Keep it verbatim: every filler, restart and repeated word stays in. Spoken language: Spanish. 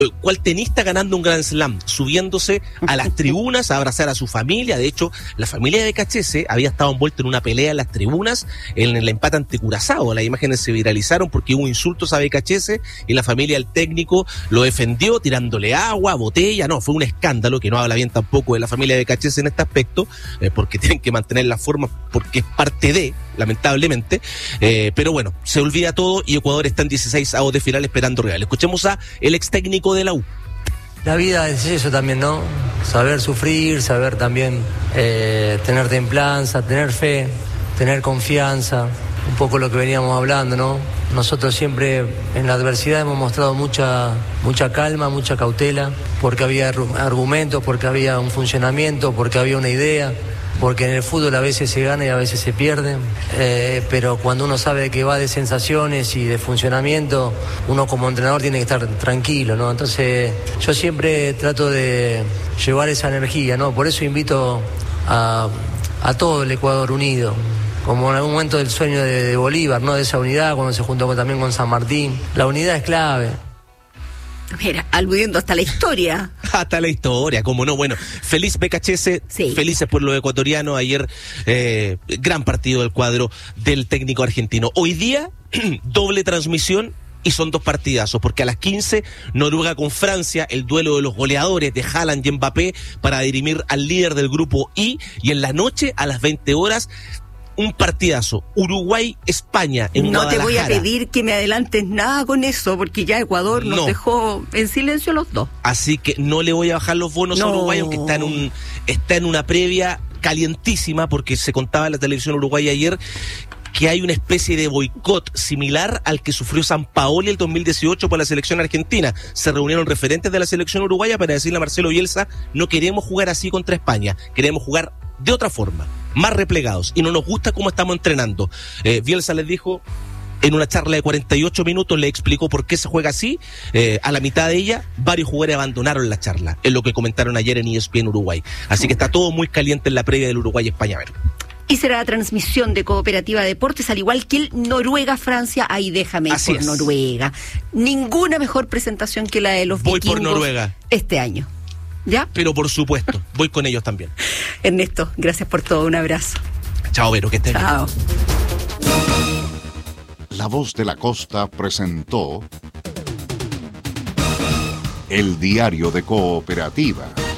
cual tenista ganando un Grand Slam, subiéndose a las tribunas a abrazar a su familia. De hecho, la familia de Becachese había estado envuelta en una pelea en las tribunas en el empate ante Curazao. Las imágenes se viralizaron porque hubo insultos a Becachese y la familia del técnico lo defendió tirándole agua, botella. No, fue un escándalo, que no habla bien tampoco de la familia de Becachese en este aspecto, eh, porque tienen que mantener la forma, porque es parte de, lamentablemente, eh, pero bueno, se olvida todo y Ecuador está en dieciséis avos de final esperando Real. Escuchemos a el ex técnico de la U. La vida es eso también, ¿no? Saber sufrir, saber también eh, tener templanza, tener fe, tener confianza, un poco lo que veníamos hablando, ¿no? Nosotros siempre en la adversidad hemos mostrado mucha, mucha calma, mucha cautela, porque había argumentos, porque había un funcionamiento, porque había una idea, porque en el fútbol a veces se gana y a veces se pierde, eh, pero cuando uno sabe que va de sensaciones y de funcionamiento, uno como entrenador tiene que estar tranquilo, ¿no? Entonces yo siempre trato de llevar esa energía, ¿no? Por eso invito a, a todo el Ecuador unido, como en algún momento del sueño de, de Bolívar, ¿no? De esa unidad, cuando se juntó con, también con San Martín. La unidad es clave. Mira, aludiendo hasta la historia. Hasta la historia, cómo no. Bueno, feliz Becachese, sí. Felices por los ecuatorianos. Ayer, eh, gran partido del cuadro del técnico argentino. Hoy día, doble transmisión y son dos partidazos, porque a las quince, Noruega con Francia, el duelo de los goleadores de Haaland y Mbappé para dirimir al líder del grupo I, y en la noche, a las veinte horas, un partidazo, Uruguay-España en No Guadalajara. te voy a pedir que me adelantes nada con eso, porque ya Ecuador nos no. dejó en silencio los dos. Así que no le voy a bajar los bonos no. a Uruguay, aunque está en un está en una previa calientísima, porque se contaba en la televisión uruguaya ayer que hay una especie de boicot similar al que sufrió Sampaoli el dos mil dieciocho por la selección argentina. Se reunieron referentes de la selección uruguaya para decirle a Marcelo Bielsa: no queremos jugar así contra España, queremos jugar de otra forma, más replegados, y no nos gusta cómo estamos entrenando. Eh, Bielsa les dijo en una charla de cuarenta y ocho minutos, le explicó por qué se juega así. Eh, a la mitad de ella, varios jugadores abandonaron la charla, es lo que comentaron ayer en E S P N Uruguay. Así que está todo muy caliente en la previa del Uruguay-España. A ver. Y será la transmisión de Cooperativa Deportes, al igual que el Noruega-Francia. Ahí déjame ir Así por es. Noruega. Ninguna mejor presentación que la de los Voy vikingos por Noruega este año. ¿Ya? Pero por supuesto, voy con ellos también. Ernesto, gracias por todo, un abrazo. Chao, Vero, que estés bien. Chao. La Voz de la Costa presentó El Diario de Cooperativa.